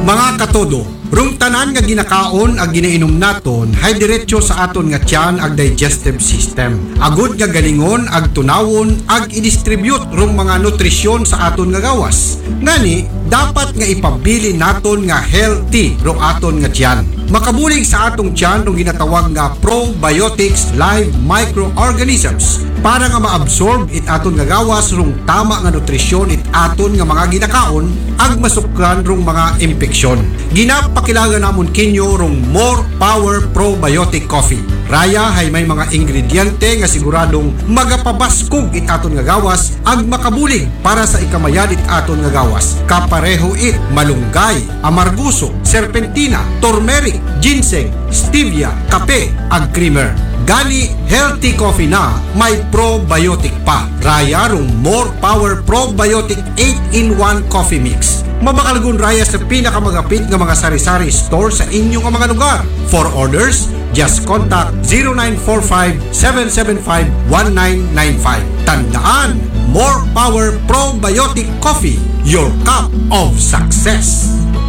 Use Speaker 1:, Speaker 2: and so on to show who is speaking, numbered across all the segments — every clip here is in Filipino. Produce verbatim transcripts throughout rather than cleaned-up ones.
Speaker 1: Mga katodo, rung tanan nga ginakaon ag ginainom naton hay diretso sa aton nga tiyan ag digestive system. Agud nga galingon ag tunawon ag i-distribute rung mga nutrisyon sa aton nga gawas. Ngani, dapat nga ipabili naton nga healthy rung aton nga tiyan. Makabulig sa atong tiyan rung ginatawag nga probiotics live microorganisms para nga maabsorb it aton nga gawas rung tama nga nutrisyon it aton nga mga ginakaon ag masukran rung mga impeksyon. Ginapakilaga namon kinyo rung More Power Probiotic Coffee. Raya hay may mga ingrediente nga siguradong magapabaskog it aton nga gawas ag makabulig para sa ikamayan it aton nga gawas. Kapareho it malunggay, amarguso, serpentina, turmeric, ginseng, stevia, kape ag creamer. Gani healthy coffee na may probiotic pa. Raya rung More Power Probiotic eight in one Coffee Mix. Mabakalgun raya sa pinakamagapit nga mga sari-sari store sa inyong mga lugar. For orders, just contact zero nine four five, seven seven five, one nine nine five. Tandaan, More Power Probiotic Coffee, your cup of success.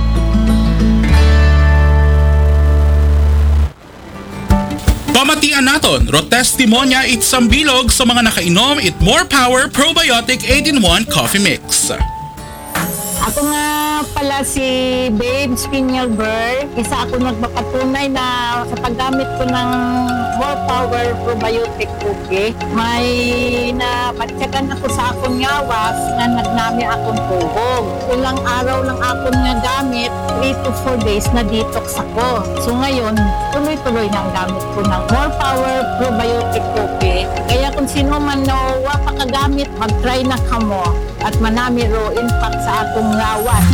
Speaker 2: Pamatian naton, ro testimonya it sambilog sa mga nakainom it More Power Probiotic eight in one Coffee Mix.
Speaker 3: Ako nga pala si Babe Spinelberg. Isa ako nagpapatunay na sa paggamit ko ng More Power Probiotic Coffee, may napatsyagan ako sa akong ngawas nga nagnami akong tubog. Ilang araw lang akong nga gamit, three to four days na detox ako. So ngayon, tuloy-tuloy na ang gamit ko ng More Power Probiotic Coffee. Kaya kung sino man no, wapa kagamit, mag-try na kamo at manami ro impact sa akong ngawas.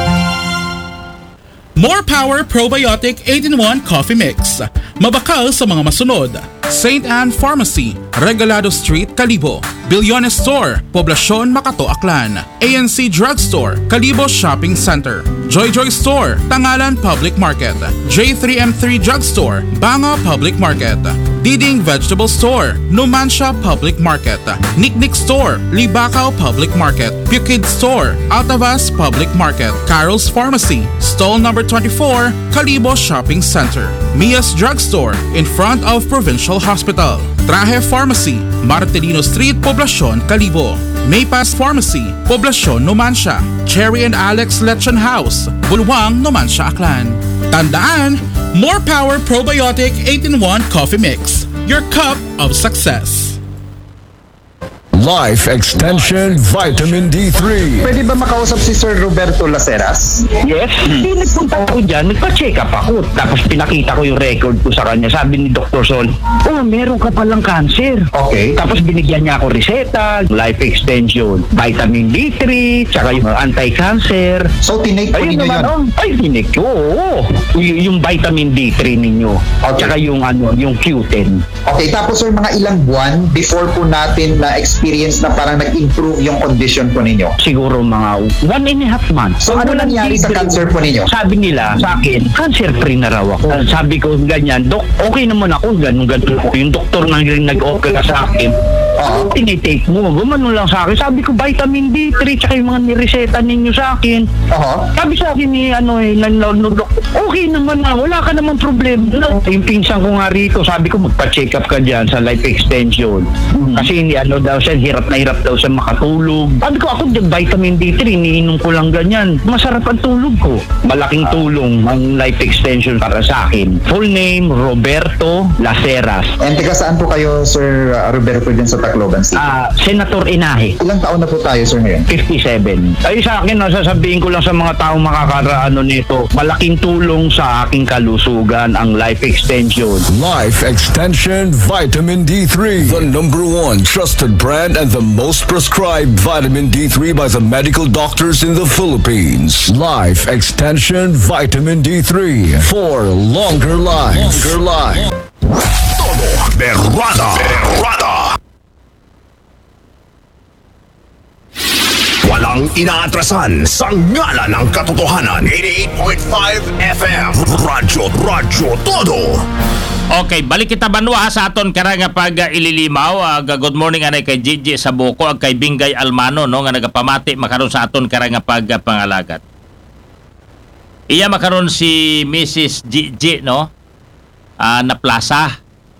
Speaker 2: More Power Probiotic eight in one Coffee Mix. Mabakal sa mga masunod. Saint Anne Pharmacy, Regalado Street, Kalibo. Bilyones Store, Poblacion, Makato, Aklan. A N C Drugstore, Kalibo Shopping Center. Joy Joy Store, Tangalan Public Market. J three M three Drugstore, Banga Public Market. Diding Vegetable Store, Numancia Public Market. Nicknick Store, Libacao Public Market. Pukid Store, Altavas Public Market. Carol's Pharmacy, Stall number twenty-four, Kalibo Shopping Center. Mia's Drugstore, in front of Provincial Hospital. Traje Pharmacy, Martelino Street, Poblacion, Kalibo. Maypass Pharmacy, Poblacion, Numancia. Cherry and Alex Lechon House, Bulwang, Numancia, Aklan. Tandaan, More Power Probiotic eight in one Coffee Mix, your cup of success.
Speaker 4: Life Extension Vitamin D three.
Speaker 5: Pwede ba makausap si Sir Roberto Laceras?
Speaker 6: Yes. Hindi nagpunta ako dyan, nagpa-check up ako. Tapos pinakita ko yung record ko sa kanya. Sabi ni Doctor Sol, oh, meron ka palang cancer.
Speaker 5: Okay.
Speaker 6: Tapos binigyan niya ako reseta, life extension, vitamin D three, tsaka yung anti-cancer.
Speaker 5: So, tinake po
Speaker 6: Ayun
Speaker 5: ninyo
Speaker 6: naman,
Speaker 5: yun?
Speaker 6: oh, ay, tinake ko, oo. Y- yung vitamin D three ninyo.
Speaker 5: Okay.
Speaker 6: Tsaka yung, ano, yung Q ten.
Speaker 5: Okay, tapos sir, mga ilang buwan before po natin na-experience na parang nag-improve yung condition po ninyo?
Speaker 6: Siguro mga one and a half months.
Speaker 5: So, ano nangyari sa cancer po ninyo?
Speaker 6: Sabi nila sa akin, cancer-free na raw ako. Uh, sabi ko ganyan, Dok, okay naman ako, ganun ganun ako. Yung doktor nang nag-okay ka sa akin,
Speaker 5: Oo.
Speaker 6: tinitake mo, gumano lang sa akin. Sabi ko, vitamin D three, tsaka yung mga nireseta ninyo sa akin.
Speaker 5: Oo.
Speaker 6: Sabi sa akin ni, ano eh, nanlodok, okay naman na, wala ka naman problem. Yung pinsan ko nga rito, sabi ko, magpa-check up ka dyan sa life extension.
Speaker 5: Mm-hmm.
Speaker 6: Kasi ano daw siya, hirap na hirap daw siya makatulog. Sabi ko, ako vitamin D three, iniinom ko lang ganyan. Masarap ang tulog ko. Malaking tulong ang life extension para sa akin. Full name, Roberto Laceras.
Speaker 5: And taga saan po kayo, Sir uh, Roberto, dyan sa Tacloban City?
Speaker 6: Ah, Senator Inahe.
Speaker 5: Ilang taon na po tayo, sir, ngayon?
Speaker 6: fifty-seven. Ay sa akin, nasasabihin ko lang sa mga taong makakaraano nito, malaking tulong sa aking kalusugan ang life extension.
Speaker 4: Life Extension Vitamin D three. The number one trusted brand and the most prescribed vitamin D three by the medical doctors in the Philippines. Life Extension Vitamin D three. For longer life. Longer life.
Speaker 7: Todo Berrada. Berrada. Walang inaatrasan sa ngalan ng katotohanan. eighty-eight point five F M. Radyo, Radyo Todo.
Speaker 8: Okay, balik kita banwa ha, sa aton kara nga pag uh, ililimaw. Uh, good morning anay kay Gigi sa Buko ag kay Bingay Almano no nga nagapamati makaron sa aton kara nga pag uh, pangalagat. Iya makaron si Missus G G, no? Ah, na plaza.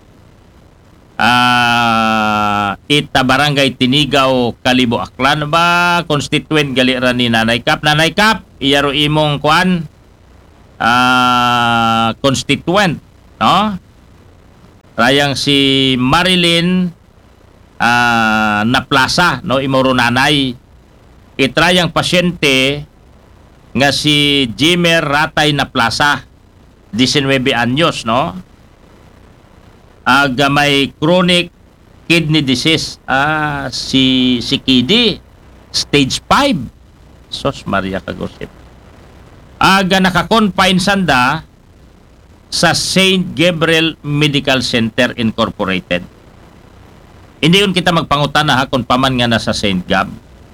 Speaker 8: Ah, ita barangay Tinigaw, Kalibo, Aklan ba? Constituent gali ra ni Nanay Kap. Nanay Kap, iya ro imong kuan. Ah, constituent, no? Rayang si Marilyn ah, na plaza, no? Imoro nanay. Itrayang pasyente nga si Jimer Ratay na plaza, nineteen anyos, no? Aga may chronic kidney disease, ah, si si kidney stage five. Sos Maria kagosip. Aga naka-confine sanda sa Saint Gabriel Medical Center Incorporated. Hindi yun kita magpangutana ha kung paman nga nasa Saint Gab.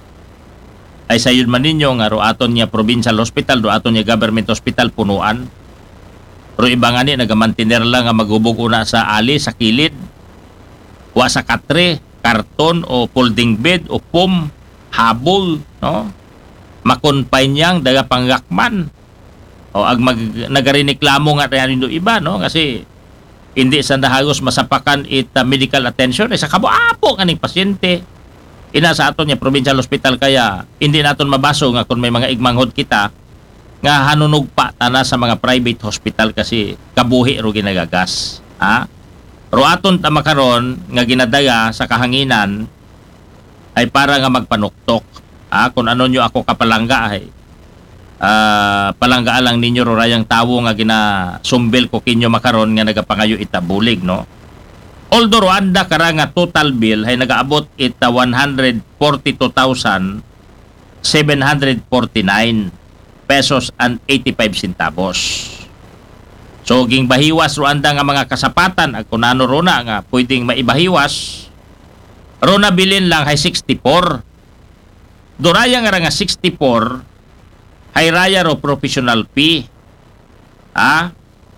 Speaker 8: Ay sayod man ninyo nga ro aton niya provincial hospital, ro aton niya government hospital punuan. Ro iba nga ni nagamantiner lang nga magubog una sa ali, sa kilid. Wa sa katre, karton o folding bed o pum, habol, no? Makonpay niyang daga panggakman. O ag mag nagarineklamo nga tayo iba, no? Kasi hindi sa nahagos masapakan it uh, medical attention ay sa kabuapo kaning pasyente. Ina sa aton niya provincial hospital kaya hindi naton mabaso nga kung may mga igmanghod kita nga hanunog pa tana sa mga private hospital kasi kabuhi ro ginagagas. Ha? Ro aton ta makaron nga ginadaya sa kahanginan ay para nga magpanuktok. Ha? Kung ano nyo ako kapalangga ay uh, palangga lang ninyo ro rayang tawo nga ginasumbel ko kinyo makaron nga nagapangayo itabulig, no? Although anda kara nga total bill ay nagaabot ita one hundred forty-two thousand seven hundred forty-nine pesos and eighty-five centavos. So ging bahiwas ro anda nga mga kasapatan ag kunano ro na nga pwedeng maibahiwas ro na bilin lang hay sixty-four. Doraya nga nga sixty-four hay raya ro professional fee. Ah,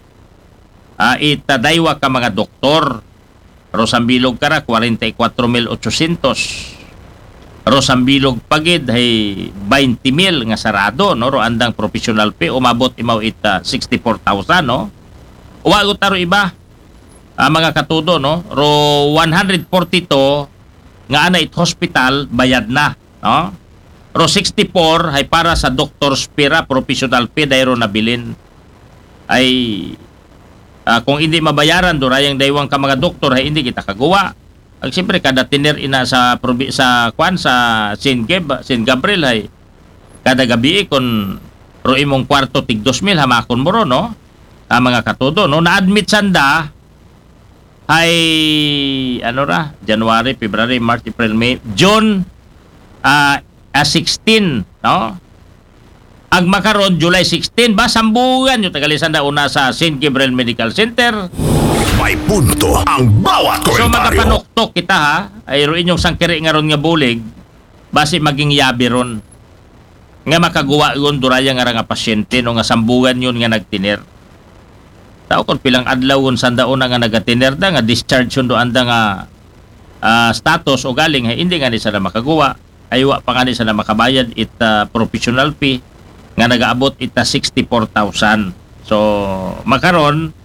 Speaker 8: ah ita daywa ka mga doktor. Rosambilog kara forty-four mil eight hundred. Rosambilog pagid hay twenty mil nga sarado, no? Ro andang professional fee umabot imaw ita sixty-four thousand, no? Uwa taro iba. Ah, mga katudo, no? Ro one hundred forty-two nga ana it hospital bayad na, no? Ro sixty-four hay para sa doctor's fee ra, professional fee dayro nabilin ay Uh, kung hindi mabayaran do rayang daywang ka mga doktor ay hindi kita kagawa. Ang siyempre kada tiner ina sa probi, sa kwan sa Saint Gab, Saint Gabriel ay kada gabi kon ro imong kwarto tig two mil hamakon mo ro, no? Ang mga katudo, no? Na-admit sanda ay ano ra January, February, March, April, May, June uh, uh, sixteen, no? Ag makaron July sixteen ba sambugan yung tagalisan na una sa Saint Gabriel Medical Center.
Speaker 7: May punto ang bawat
Speaker 8: So
Speaker 7: komentaryo.
Speaker 8: magapanoktok kita ha ay ro inyong sangkiri nga ron nga bulig basi maging yabi ron nga makaguwa yun duraya nga nga pasyente no nga sambugan yun nga nagtiner. Tao kon pilang adlaw yun sandaon nga nagatiner da nga discharge yun do anda nga uh, status o galing hay hindi nga ni sana makaguwa aywa pa nga ni sana makabayad it uh, professional fee nga nagaabot ita sixty-four thousand. So makaron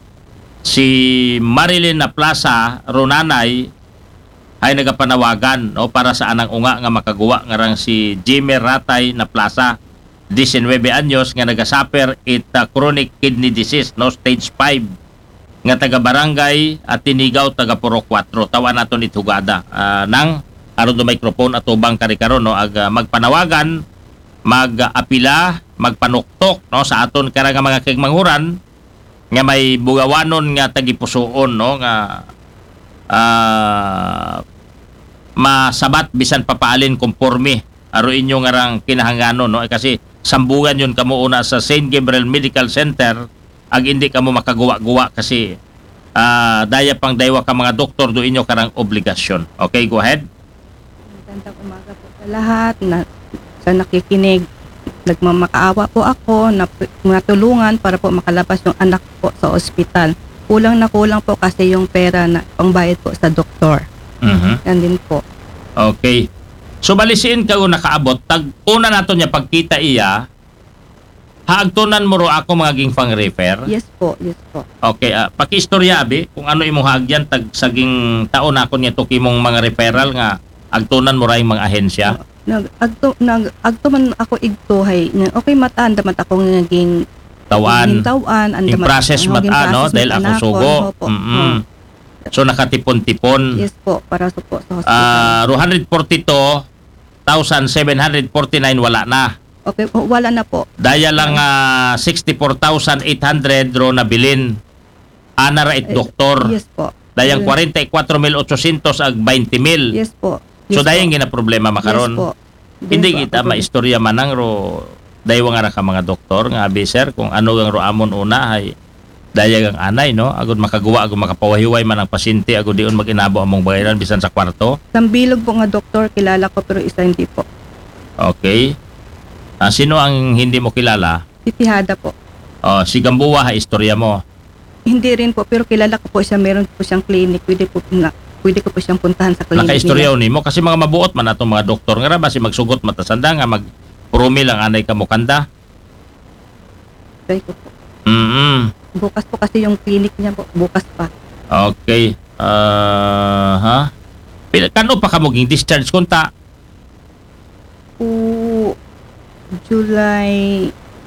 Speaker 8: si Marilyn na Plaza Ronanay ay nagapanawagan, no, para sa anang unga nga makaguwa nga rang si Jimmy Ratay na Plaza nineteen anyos nga nagasaper ita chronic kidney disease, no, stage five nga taga barangay at Tinigaw taga Puro four. Tawa naton itugada uh, nang aron do microphone at ubang karikaron, no, ag uh, magpanawagan, mag-apila, magpanuktok, no, sa aton kara nga mga kigmanghuran nga may bugawanon nga tagipusoon, no, nga uh, masabat bisan papaalin konforme aro inyo nga rang kinahangano, no, kasi sambugan yun kamo una sa Saint Gabriel Medical Center ag hindi kamo makaguwa-guwa kasi uh, daya pang daywa ka mga doktor do inyo karang obligasyon. Okay, go ahead.
Speaker 9: Magandang umaga po sa lahat na sa nakikinig. Nagmamakaawa po ako na natulungan para po makalabas yung anak po sa ospital. Kulang na kulang po kasi yung pera na pangbayad po sa doktor.
Speaker 8: Mm-hmm.
Speaker 9: Yan din po.
Speaker 8: Okay. So balisiin ka kung nakaabot. Tag, una nato niya pagkita iya, Haagtunan mo ro ako maging pang-refer.
Speaker 9: Yes po, yes po.
Speaker 8: Okay, uh, paki-istorya abi kung ano imong hagyan tag saging taon ako niya to kimong mga referral nga agtunan mo ra yung mga ahensya.
Speaker 9: Nag agto nag agto man ako igto hay. na- Okay mata anda mat ako naging
Speaker 8: Tawan.
Speaker 9: naging tawan anda
Speaker 8: Yung process mat ano dahil ako sugo. Mm-mm. So nakatipon-tipon.
Speaker 9: Yes po, para sa po sa hospital.
Speaker 8: Ah, two hundred forty-two thousand seven hundred forty-nine wala na.
Speaker 9: Okay, po, wala na po.
Speaker 8: Daya lang ah, sixty-four thousand eight hundred ro na bilin. Ana ra it doktor.
Speaker 9: Yes po.
Speaker 8: Dayang
Speaker 9: Yes.
Speaker 8: forty-four mil eight hundred ag twenty mil.
Speaker 9: Yes po.
Speaker 8: So
Speaker 9: Yes
Speaker 8: dayang
Speaker 9: po.
Speaker 8: gina problema makaron.
Speaker 9: Yes po.
Speaker 8: Hindi
Speaker 9: Yes po,
Speaker 8: kita
Speaker 9: ako po.
Speaker 8: maistorya manang ro daywa nga ra ka mga doktor nga abi sir kung ano ang ro amon una ay dayag ang anay no agud makagawa agud makapawahiway man ang pasyente agud diun maginabo among bayaran bisan sa kwarto.
Speaker 9: Tambilog po nga doktor, kilala ko pero isa hindi po.
Speaker 8: Okay. Ah, sino ang hindi mo kilala?
Speaker 9: Titihada po.
Speaker 8: Oh, si Gambuwa ha istorya mo.
Speaker 9: Hindi rin po, pero kilala ko po siya, meron po siyang clinic. Pwede po, na, pwede ko po siyang puntahan sa clinic
Speaker 8: Nakaistorya ni mo kasi mga mabuot man atong mga doktor nga ra basi magsugot matasanda nga mag purumi lang anay ka mo kanda.
Speaker 9: Try ko po.
Speaker 8: Mm.
Speaker 9: Bukas po kasi yung clinic niya po. Bukas pa.
Speaker 8: Okay. Ah, ha? Pila kano pa ka moging discharge kunta?
Speaker 9: Po, July...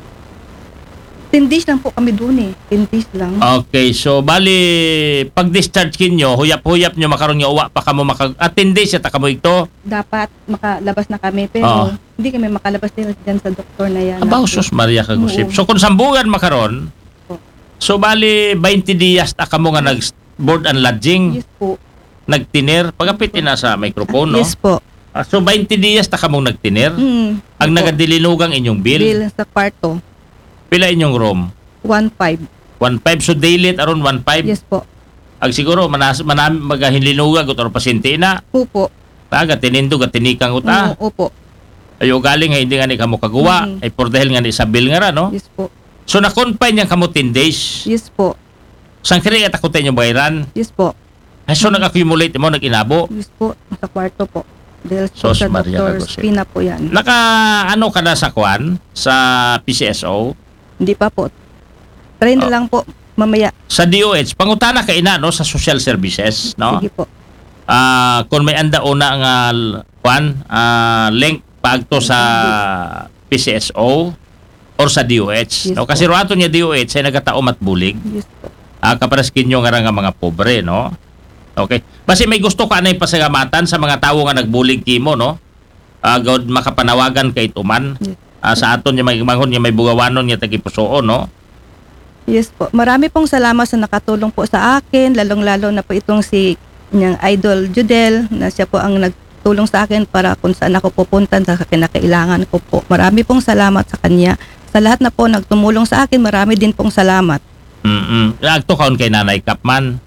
Speaker 9: ten days lang po kami doon eh. ten days lang.
Speaker 8: Okay, so bali pag discharge kinyo, huyap-huyap nyo makaron nga uwa pa kamo makag attend days ta kamo ito.
Speaker 9: Dapat makalabas na kami. Pero
Speaker 8: Oo.
Speaker 9: hindi kami makalabas din dyan sa doktor na yan.
Speaker 8: Abaw sus Maria kagusip.
Speaker 9: Oo.
Speaker 8: So kung sambugan makaron,
Speaker 9: Oo.
Speaker 8: so bali twenty dias ta kamo nga nag board and lodging,
Speaker 9: Yes po.
Speaker 8: nagtiner, pagapit ina sa microphone no.
Speaker 9: Yes po.
Speaker 8: Ah, so twenty dias ta kamo nagtiner.
Speaker 9: Mm.
Speaker 8: Ang
Speaker 9: Opo.
Speaker 8: nagadilinugang inyong bill,
Speaker 9: Bill sa kwarto.
Speaker 8: pila inyong room?
Speaker 9: one five.
Speaker 8: one five so daily around one five.
Speaker 9: Yes po.
Speaker 8: Ag siguro manas manami magahinlinuga gut or pasyente na.
Speaker 9: Opo.
Speaker 8: Taga tinindog at tinikang uta.
Speaker 9: Oo, opo.
Speaker 8: Ayo galing nga hindi nga ni kamo kagawa
Speaker 9: Mm.
Speaker 8: ay por dahil nga ni sa bill nga ra no.
Speaker 9: Yes po.
Speaker 8: So na-confine yang kamo ten days.
Speaker 9: Yes po.
Speaker 8: Sang kiri at ako tayo bayaran.
Speaker 9: Yes po.
Speaker 8: Ay so nag-accumulate mo nag-inabo.
Speaker 9: Yes po. Sa kwarto po. Dahil po
Speaker 8: Sos
Speaker 9: sa
Speaker 8: Maria
Speaker 9: Doctor
Speaker 8: Lagosip.
Speaker 9: Spina po yan.
Speaker 8: Naka ano ka na sa kwan sa P C S O
Speaker 9: Hindi pa po. Try na
Speaker 8: Oh.
Speaker 9: lang po mamaya.
Speaker 8: sa D O H pangutana ka ina no sa social services no.
Speaker 9: Sige po.
Speaker 8: Ah kung may anda una nga l- kwan ah, link pagto sa P C S O or sa D O H
Speaker 9: Yes
Speaker 8: no
Speaker 9: po.
Speaker 8: kasi rato niya D O H ay nagataom at bulig.
Speaker 9: Yes po.
Speaker 8: Ah, kaparaskin nyo nga ra nga mga pobre, no? Okay. Basi may gusto ka na pasagamatan sa mga tao nga nagbulig kimo, no? Ah, God makapanawagan kay tuman.
Speaker 9: Yes.
Speaker 8: Ah, sa aton niya may manghon niya may bugawanon niya tagipusoon, no?
Speaker 9: Yes po. Marami pong salamat sa nakatulong po sa akin, lalong-lalo na po itong si niyang idol Judel, na siya po ang nagtulong sa akin para kung saan ako pupunta sa kinakailangan ko po. Marami pong salamat sa kanya. Sa lahat na po nagtumulong sa akin, marami din pong salamat.
Speaker 8: Mm. Agto kaon kay Nanay Kapman.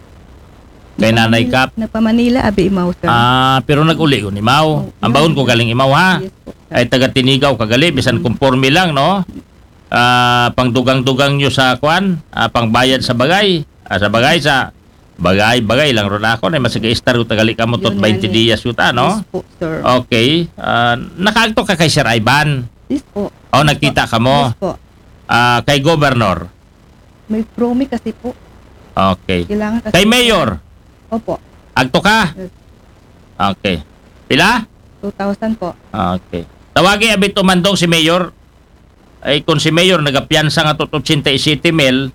Speaker 8: Kay Nanay Kap.
Speaker 9: Nagpa-Manila, abi imaw sir.
Speaker 8: Ah, pero nag-uli ko ni Mau. Ang baon ko galing imaw ha.
Speaker 9: Yes po.
Speaker 8: Ay taga Tinigaw kagali bisan conforme lang, no? Ah, pangdugang-dugang nyo sa kwan, ah, pangbayad sa bagay. Ah, sa bagay sa bagay bagay lang ron ako na masig istar ko tagali ka mo tot
Speaker 9: Yun
Speaker 8: twenty
Speaker 9: yan eh.
Speaker 8: dias yuta, no?
Speaker 9: Yes po, sir.
Speaker 8: Okay. Ah, nakaagto ka kay Sir Ivan.
Speaker 9: Yes po.
Speaker 8: O nagkita ka mo.
Speaker 9: Yes po.
Speaker 8: Ah, kay Governor.
Speaker 9: May promi kasi po.
Speaker 8: Okay.
Speaker 9: Kailangan kasi.
Speaker 8: Kay Mayor.
Speaker 9: Opo.
Speaker 8: Agto ka.
Speaker 9: Yes.
Speaker 8: Okay. Pila?
Speaker 9: two thousand po.
Speaker 8: Okay. Tawagi abit umandong si Mayor. Ay kung si Mayor nagapiyansa nga tot eighty mil,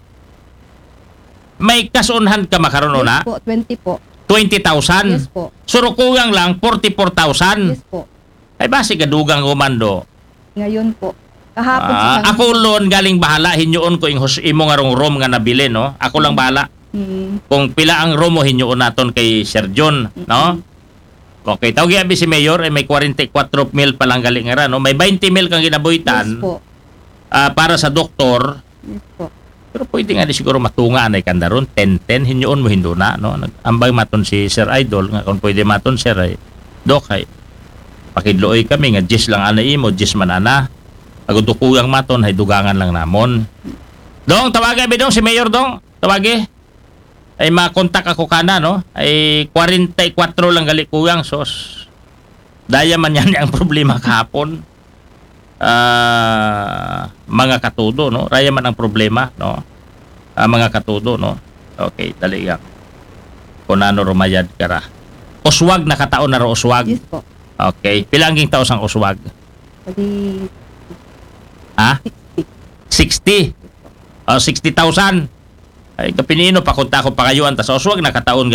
Speaker 8: may kasunhan ka makaroon na?
Speaker 9: Yes po, twenty po.
Speaker 8: twenty thousand.
Speaker 9: Yes po.
Speaker 8: Surukugang lang forty-four thousand.
Speaker 9: Yes po.
Speaker 8: Ay basi gadugang umando.
Speaker 9: Ngayon po. Kahapon
Speaker 8: Ah,
Speaker 9: siya-
Speaker 8: ako loon galing bahala hinyoon ko ing hus- imo nga rong room nga nabili, no? Ako lang bahala.
Speaker 9: Hmm.
Speaker 8: Kung pila ang room mo hinyoon naton kay Sir John, no? Okay, tawag abi si Mayor ay may forty-four mil pa lang galing nga ra, no? May twenty mil kang
Speaker 9: Yes
Speaker 8: ginabuhitan
Speaker 9: po.
Speaker 8: ah, para sa doktor.
Speaker 9: Yes po.
Speaker 8: Pero pwede nga di siguro matunga anay kanda ron ten ten hinyoon mo hindo na, no? Nag-ambay maton si Sir Idol nga kung pwede maton Sir ay dok ay pakidlooy kami nga jis lang anay imo, jis man ana. Agud kugang maton hay dugangan lang namon. Dong tawagay bi dong si Mayor dong. Tawagi. Ay makontak ako kana, no? Ay forty-four lang gali kugang sos. Daya man yan ang problema kahapon. Ah, mga katudo, no? Raya man ang problema, no? Ah, mga katudo, no? Okay, dali yan. Kung ano rumayad ka ra. Uswag, nakataon na ro uswag.
Speaker 9: Yes po.
Speaker 8: Okay. Pila ang taos ang uswag?
Speaker 9: Pwede
Speaker 8: Ha? sixty. O, sixty thousand. Ay, kapinino, pakunta ko pa kayo. Ang tas uswag, nakataon